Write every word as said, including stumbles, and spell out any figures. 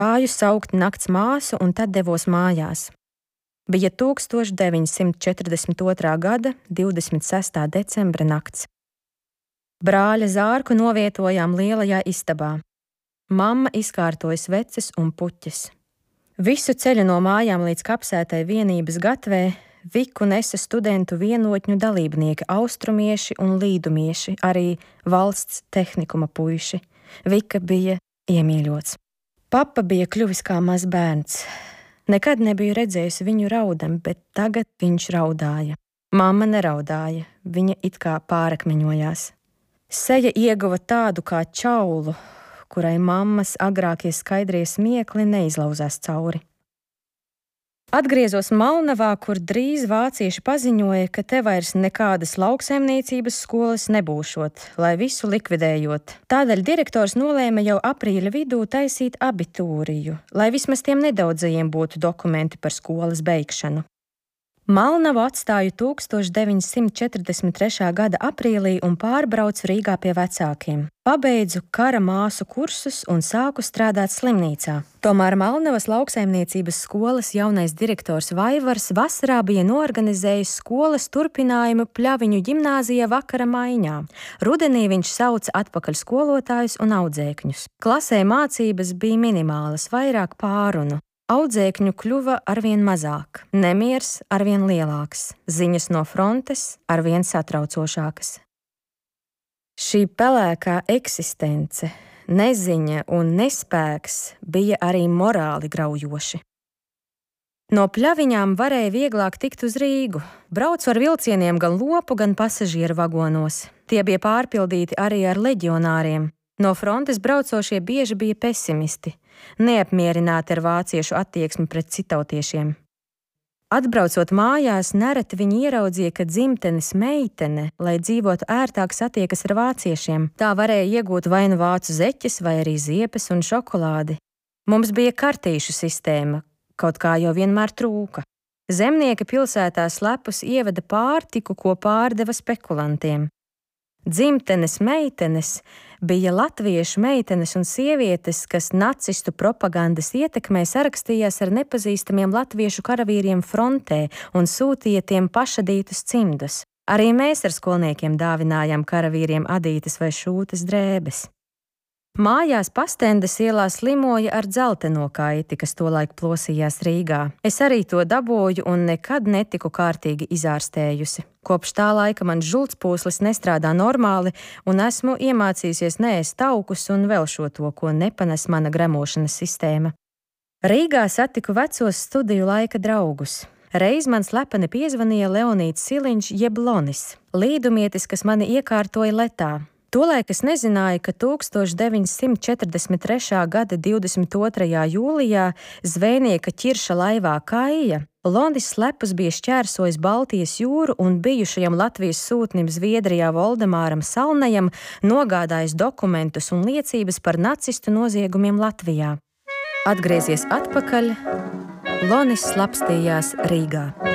Gāju saukt nakts māsu un tad devos mājās. Bija tūkstoš deviņsimt četrdesmit otrā gada divdesmit sestā decembra nakts. Brāļa Zārku novietojām lielajā istabā. Mamma izkārtoja sveces un puķes. Visu ceļu no mājām līdz kapsētai vienības gatvē Viku nesa studentu vienotņu dalībnieki, austrumieši un līdumieši, arī valsts tehnikuma puiši. Vika bija iemīļots. Papa bija kļuvis kā mazs bērns. Nekad nebiju redzējusi viņu raudam, bet tagad viņš raudāja. Mamma neraudāja, viņa it kā pārakmeņojās. Seja ieguva tādu kā čaulu, kurai mammas agrākie skaidrie smiekli neizlauzās cauri. Atgriezos Malnavā, kur drīz vācieši paziņoja, ka te vairs nekādas lauksaimniecības skolas nebūšot, lai visu likvidējot. Tādēļ direktors nolēma jau aprīļa vidū taisīt abitūriju, lai vismaz tiem nedaudzajiem būtu dokumenti par skolas beigšanu. Malnavu atstāju tūkstoš deviņsimt četrdesmit trešā gada aprīlī un pārbraucu Rīgā pie vecākiem. Pabeidzu kara māsu kursus un sāku strādāt slimnīcā. Tomēr Malnavas lauksaimniecības skolas jaunais direktors Vaivars vasarā bija noorganizējis skolas turpinājumu Pļaviņu ģimnāzijā vakara maiņā. Rudenī viņš sauca atpakaļ skolotājus un audzēkņus. Klasē mācības bija minimālas, vairāk pārunu. Audzēkņu kļuva arvien mazāk, nemiers arvien lielāks, ziņas no frontes arvien satraucošākas. Šī pelēkā eksistence, neziņa un nespēks bija arī morāli graujoši. No Pļaviņām varēja vieglāk tikt uz Rīgu. Braucu ar vilcieniem gan lopu, gan pasažieru vagonos. Tie bija pārpildīti arī ar leģionāriem. No frontes braucošie bieži bija pesimisti, neapmierināti ar vāciešu attieksmi pret citautiešiem. Atbraucot mājās, nereti viņi ieraudzīja, ka dzimtenes meitene, lai dzīvotu ērtāk, satiekas ar vāciešiem. Tā varēja iegūt vai nu vācu zeķes, vai arī ziepes un šokolādi. Mums bija kartīšu sistēma, kaut kā jau vienmēr trūka. Zemnieki pilsētā slepus ieveda pārtiku, ko pārdeva spekulantiem. Dzimtenes meitenes bija latviešu meitenes un sievietes, kas nacistu propagandas ietekmē sarakstījās ar nepazīstamiem latviešu karavīriem frontē un sūtīja tiem pašadītus cimdus. Arī mēs ar skolniekiem dāvinājām karavīriem adītes vai šūtas drēbes. Mājās Pastendes ielā slimoja ar dzelteno kaiti, kas tolaik plosījās Rīgā. Es arī to dabūju un nekad netiku kārtīgi izārstējusi. Kopš tā laika man žultspūslis nestrādā normāli un esmu iemācījusies neēst taukus un vēl šo to, ko nepanes mana gremošanas sistēma. Rīgā satiku vecos studiju laika draugus. Reiz man slepeni piezvanīja Leonīds Siliņš jeb Lonis, līdumietis, kas mani iekārtoja letā. Tolaik es nezināju, ka tūkstoš deviņsimt četrdesmit trešā gada divdesmit otrajā jūlijā zvejnieka ķirša laivā Kaija Lonis slepus bija šķērsojis Baltijas jūru un bijušajam Latvijas sūtnim Zviedrijā Voldemāram Salnajam nogādājis dokumentus un liecības par nacistu noziegumiem Latvijā. Atgriezies atpakaļ, Lonis slapstījās Rīgā.